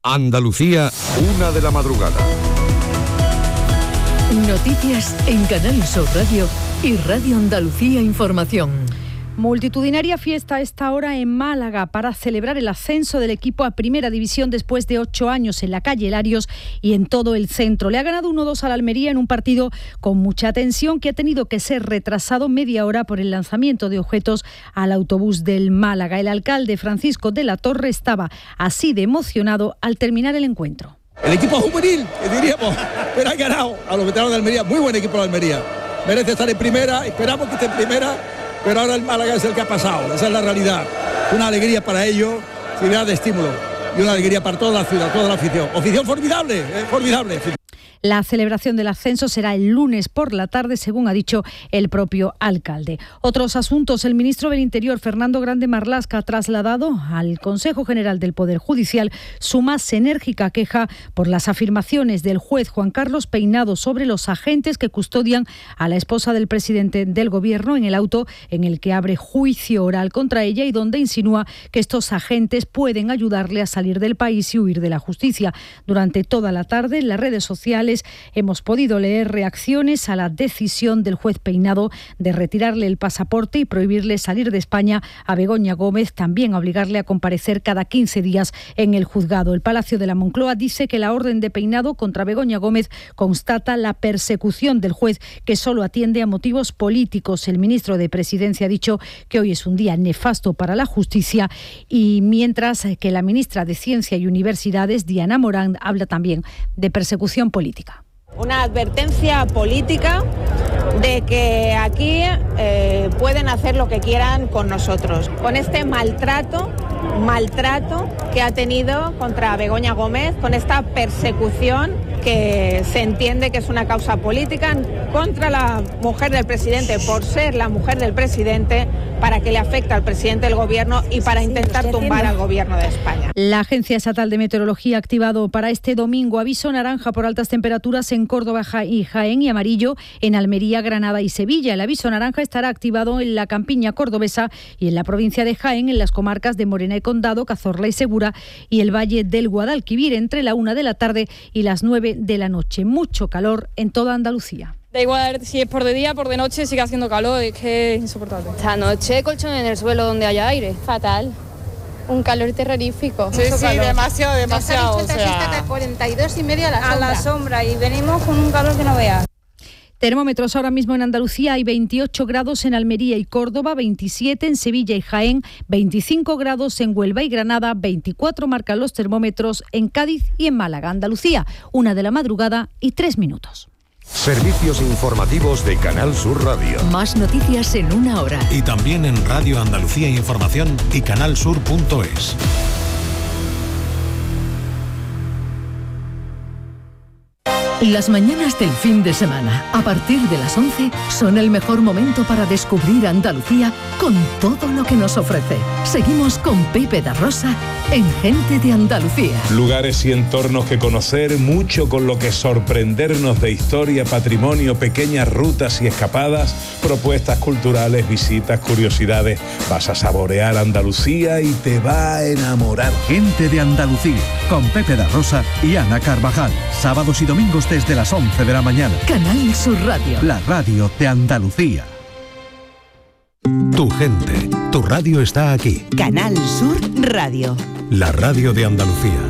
Andalucía, 1 de la madrugada. Noticias en Canal Sur Radio y Radio Andalucía Información. Multitudinaria fiesta a esta hora en Málaga para celebrar el ascenso del equipo a Primera División después de 8 años en la calle Larios y en todo el centro. Le ha ganado 1-2 a la Almería en un partido con mucha tensión que ha tenido que ser retrasado media hora por el lanzamiento de objetos al autobús del Málaga. El alcalde Francisco de la Torre estaba así de emocionado al terminar el encuentro. El equipo juvenil, diríamos, pero ha ganado a los veteranos de Almería. Muy buen equipo de Almería. Merece estar en primera, esperamos que esté en primera. Pero ahora el Málaga es el que ha pasado, esa es la realidad. Una alegría para ellos, ciudad de estímulo y una alegría para toda la ciudad, toda la afición. Afición formidable, formidable. La celebración del ascenso será el lunes por la tarde, según ha dicho el propio alcalde. Otros asuntos. El ministro del Interior, Fernando Grande Marlaska, ha trasladado al Consejo General del Poder Judicial su más enérgica queja por las afirmaciones del juez Juan Carlos Peinado sobre los agentes que custodian a la esposa del presidente del Gobierno en el auto en el que abre juicio oral contra ella y donde insinúa que estos agentes pueden ayudarle a salir del país y huir de la justicia. Durante toda la tarde, en las redes sociales hemos podido leer reacciones a la decisión del juez Peinado de retirarle el pasaporte y prohibirle salir de España a Begoña Gómez, también obligarle a comparecer cada 15 días en el juzgado. El Palacio de la Moncloa dice que la orden de Peinado contra Begoña Gómez constata la persecución del juez, que solo atiende a motivos políticos. El ministro de Presidencia ha dicho que hoy es un día nefasto para la justicia, y mientras que la ministra de Ciencia y Universidades, Diana Morán, habla también de persecución política. Una advertencia política de que aquí pueden hacer lo que quieran con nosotros. Con este maltrato que ha tenido contra Begoña Gómez, con esta persecución que se entiende que es una causa política contra la mujer del presidente por ser la mujer del presidente, para que le afecte al presidente del Gobierno y para intentar tumbar al Gobierno de España. La Agencia Estatal de Meteorología ha activado para este domingo aviso naranja por altas temperaturas en Córdoba y Jaén y amarillo en Almería, Granada y Sevilla. El aviso naranja estará activado en la campiña cordobesa y en la provincia de Jaén, en las comarcas de Morena y Condado, Cazorla y Segura y el Valle del Guadalquivir entre la 1 de la tarde y las 9 de la noche. Mucho calor en toda Andalucía. Da igual si es por de día, por de noche, sigue haciendo calor, es que es insoportable. Esta noche colchón en el suelo donde haya aire. Fatal. Un calor terrorífico. Sí, calor. demasiado. Nos ha dicho de 42,5 a la sombra y venimos con un calor que no veas. Termómetros ahora mismo en Andalucía, hay 28 grados en Almería y Córdoba, 27 en Sevilla y Jaén, 25 grados en Huelva y Granada, 24 marcan los termómetros en Cádiz y en Málaga. Andalucía, 1 de la madrugada y 3 minutos. Servicios informativos de Canal Sur Radio. Más noticias en 1 hora. Y también en Radio Andalucía Información y canalsur.es. Las mañanas del fin de semana, a partir de las 11, son el mejor momento para descubrir Andalucía con todo lo que nos ofrece. Seguimos con Pepe da Rosa en Gente de Andalucía. Lugares y entornos que conocer, mucho con lo que sorprendernos de historia, patrimonio, pequeñas rutas y escapadas, propuestas culturales, visitas, curiosidades. Vas a saborear Andalucía y te va a enamorar. Gente de Andalucía, con Pepe da Rosa y Ana Carvajal. Sábados y domingos desde las 11 de la mañana. Canal Sur Radio. La radio de Andalucía. Tu gente, tu radio está aquí. Canal Sur Radio. La radio de Andalucía.